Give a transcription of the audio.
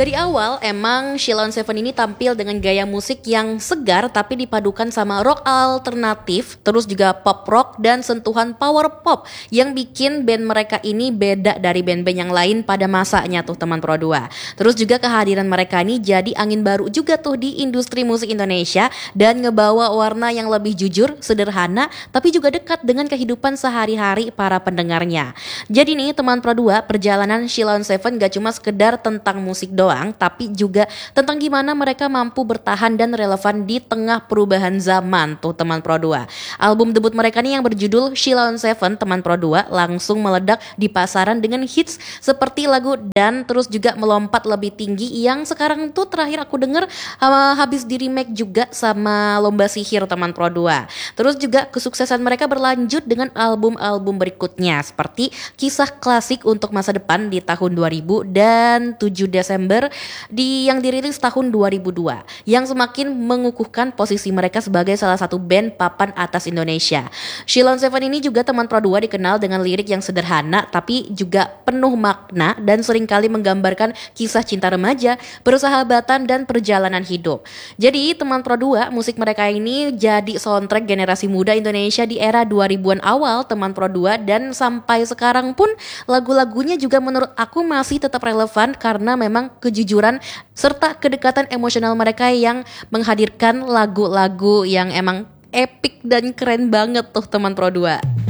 Dari awal emang Sheila on 7 ini tampil dengan gaya musik yang segar tapi dipadukan sama rock alternatif, terus juga pop rock dan sentuhan power pop yang bikin band mereka ini beda dari band-band yang lain pada masanya tuh teman Pro 2. Terus juga kehadiran mereka ini jadi angin baru juga tuh di industri musik Indonesia dan ngebawa warna yang lebih jujur, sederhana tapi juga dekat dengan kehidupan sehari-hari para pendengarnya. Jadi nih teman Pro 2, perjalanan Sheila on 7 gak cuma sekedar tentang musik doang, tapi juga tentang gimana mereka mampu bertahan dan relevan di tengah perubahan zaman tuh teman Pro 2. Album debut mereka nih yang berjudul Sheila on 7 teman Pro 2 langsung meledak di pasaran dengan hits seperti lagu Dan, terus juga Melompat Lebih Tinggi yang sekarang tuh terakhir aku denger habis di remake juga sama Lomba Sihir teman Pro 2. Terus juga kesuksesan mereka berlanjut dengan album-album berikutnya seperti Kisah Klasik untuk Masa Depan di tahun 2000 dan 7 Desember yang dirilis tahun 2002 yang semakin mengukuhkan posisi mereka sebagai salah satu band papan atas Indonesia. Sheila on 7 ini juga teman Pro 2 dikenal dengan lirik yang sederhana tapi juga penuh makna dan seringkali menggambarkan kisah cinta remaja, persahabatan dan perjalanan hidup. Jadi teman Pro 2, musik mereka ini jadi soundtrack generasi muda Indonesia di era 2000-an awal teman Pro 2 dan sampai sekarang pun lagu-lagunya juga menurut aku masih tetap relevan karena memang kejujuran serta kedekatan emosional mereka yang menghadirkan lagu-lagu yang emang epic dan keren banget tuh teman Pro 2.